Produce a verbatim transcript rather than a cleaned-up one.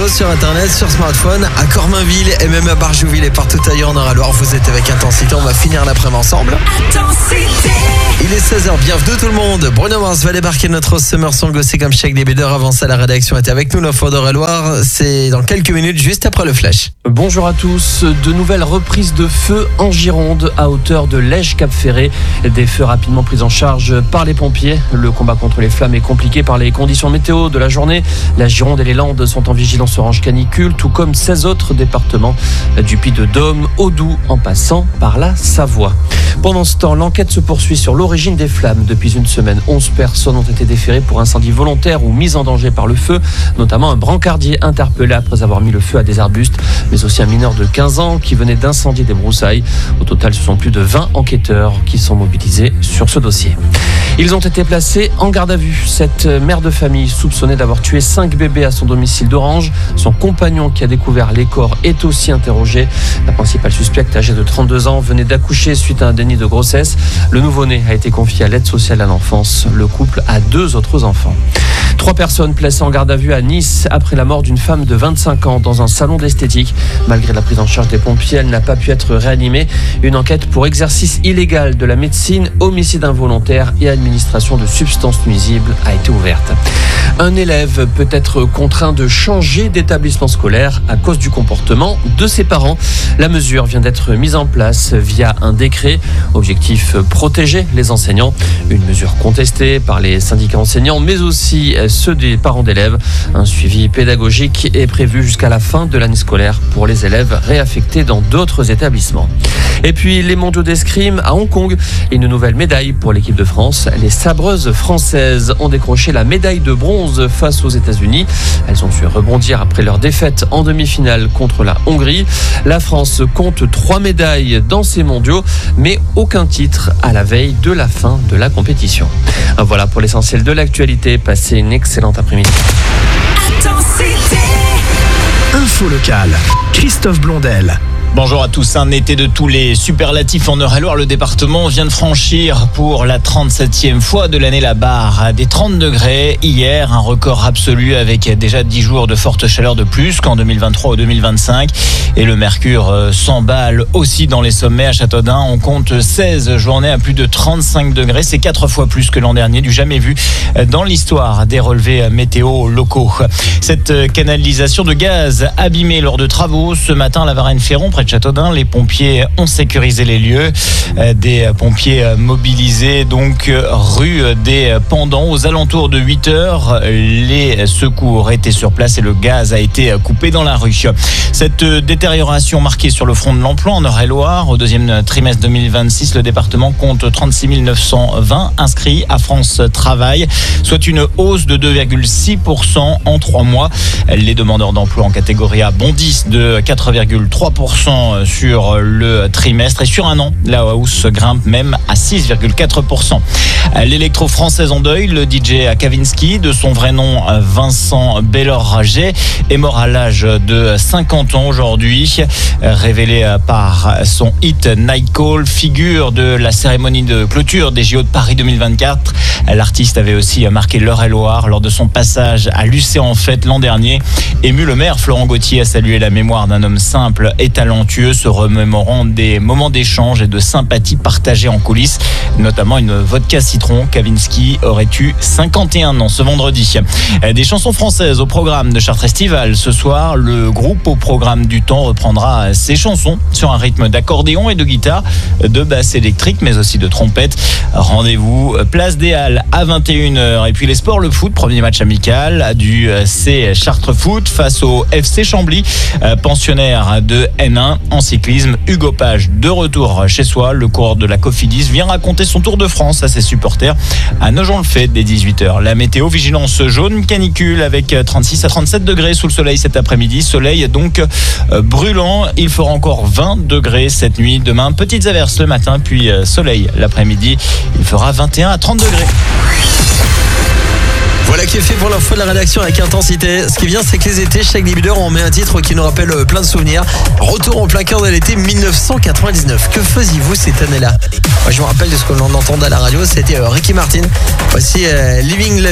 sur internet, sur smartphone, à Cormainville et même à Barjouville et partout ailleurs en Eure-et-Loire. Vous êtes avec Intensité, on va finir l'après-midi ensemble. Intensité. Il est seize heures, bienvenue tout le monde. Bruno Mars va débarquer notre Summer Song aussi comme chaque début d'heure. Avant ça, la rédaction était avec nous, l'info d'Eure-et-Loire. C'est dans quelques minutes, juste après le flash. Bonjour à tous. De nouvelles reprises de feux en Gironde à hauteur de Lège-Cap-Ferré. Des feux rapidement pris en charge par les pompiers. Le combat contre les flammes est compliqué par les conditions météo de la journée. La Gironde et les Landes sont en vigilance orange canicule, tout comme seize autres départements du Puy-de-Dôme au Doubs en passant par la Savoie. Pendant ce temps, l'enquête se poursuit sur l'origine des flammes. Depuis une semaine, onze personnes ont été déférées pour incendie volontaire ou mise en danger par le feu, notamment un brancardier interpellé après avoir mis le feu à des arbustes, mais aussi un mineur de quinze ans qui venait d'incendier des broussailles. Au total, ce sont plus de vingt enquêteurs qui sont mobilisés sur ce dossier. Ils ont été placés en garde à vue. Cette mère de famille soupçonnée d'avoir tué cinq bébés à son domicile d'Orange. Son compagnon qui a découvert les corps est aussi interrogé. La principale suspecte, âgée de trente-deux ans, venait d'accoucher suite à un déni de grossesse. Le nouveau-né a été confié à l'aide sociale à l'enfance. Le couple a deux autres enfants. Trois personnes placées en garde à vue à Nice après la mort d'une femme de vingt-cinq ans dans un salon d'esthétique. Malgré la prise en charge des pompiers, elle n'a pas pu être réanimée. Une enquête pour exercice illégal de la médecine, homicide involontaire et administration de substances nuisibles a été ouverte. Un élève peut être contraint de changer d'établissement scolaire à cause du comportement de ses parents. La mesure vient d'être mise en place via un décret. Objectif, protéger les enseignants. Une mesure contestée par les syndicats enseignants, mais aussi ceux des parents d'élèves. Un suivi pédagogique est prévu jusqu'à la fin de l'année scolaire pour les élèves réaffectés dans d'autres établissements. Et puis les mondiaux d'escrime à Hong Kong. Une nouvelle médaille pour l'équipe de France. Les sabreuses françaises ont décroché la médaille de bronze face aux États-Unis. Elles ont su rebondir après leur défaite en demi-finale contre la Hongrie. La France compte trois médailles dans ces mondiaux, mais aucun titre à la veille de la fin de la compétition. Voilà pour l'essentiel de l'actualité. Passez une excellente après-midi. Info locale, Christophe Blondel. Bonjour à tous, un été de tous les superlatifs en Eure-et-Loire. Le département vient de franchir pour la trente-septième fois de l'année la barre des trente degrés. Hier, un record absolu avec déjà dix jours de forte chaleur de plus qu'en deux mille vingt-trois ou deux mille vingt-cinq. Et le mercure s'emballe aussi dans les sommets. À Châteaudun, on compte seize journées à plus de trente-cinq degrés. C'est quatre fois plus que l'an dernier, du jamais vu dans l'histoire des relevés météo locaux. Cette canalisation de gaz abîmée lors de travaux ce matin à la Varenne-Ferron, près de Châteaudun, les pompiers ont sécurisé les lieux. Des pompiers mobilisés donc rue des Pendants aux alentours de huit heures. Les secours étaient sur place et le gaz a été coupé dans la rue. Cette détérioration marquée sur le front de l'emploi en Eure-et-Loire. Au deuxième trimestre deux mille vingt-six, le département compte trente-six mille neuf cent vingt inscrits à France Travail, soit une hausse de deux virgule six pour cent en trois mois. Les demandeurs d'emploi en catégorie A bondissent de quatre virgule trois pour cent sur le trimestre et sur un an, la hausse grimpe même à six virgule quatre pour cent. L'électro-française en deuil, le D J Kavinsky, de son vrai nom Vincent Bellorgé, est mort à l'âge de cinquante ans aujourd'hui. Révélé par son hit Night Call, figure de la cérémonie de clôture des J O de Paris deux mille vingt-quatre. L'artiste avait aussi marqué l'Eure-et-Loire lors de son passage à l'U C en fête l'an dernier. Ému, le maire Florent Gauthier a salué la mémoire d'un homme simple et talentueux, se remémorant des moments d'échange et de sympathie partagés en coulisses, notamment une vodka citron. Kavinsky aurait eu cinquante et un ans ce vendredi. Des chansons françaises au programme de Chartres Estival. Ce soir, le groupe au programme du temps reprendra ses chansons sur un rythme d'accordéon et de guitare, de basse électrique, mais aussi de trompette. Rendez-vous place des Halles à vingt et une heures. Et puis les sports, le foot, premier match amical du C Chartres Foot face au F C Chambly, pensionnaire de N un. En cyclisme, Hugo Page de retour chez soi. Le coureur de la Cofidis vient raconter son Tour de France à ses supporters à Nogent-le-Fait dès dix-huit heures. La météo, vigilance jaune canicule avec trente-six à trente-sept degrés sous le soleil cet après-midi. Soleil donc euh, brûlant. Il fera encore vingt degrés cette nuit. Demain, petites averses le matin, puis euh, soleil l'après-midi. Il fera vingt et un à trente degrés. Voilà qui est fait pour l'info de la rédaction avec Intensité. Ce qui est bien, c'est que les étés, chaque début d'heure, on met un titre qui nous rappelle plein de souvenirs. Retour en plein cœur de l'été mille neuf cent quatre-vingt-dix-neuf. Que faisiez-vous cette année-là ? Moi, je me rappelle de ce que l'on entendait à la radio, c'était Ricky Martin. Voici euh, Living la